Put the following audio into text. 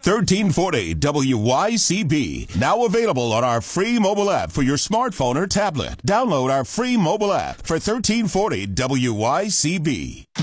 1340 WYCB. Now available on our free mobile app for your smartphone or tablet. Download our free mobile app for 1340 WYCB.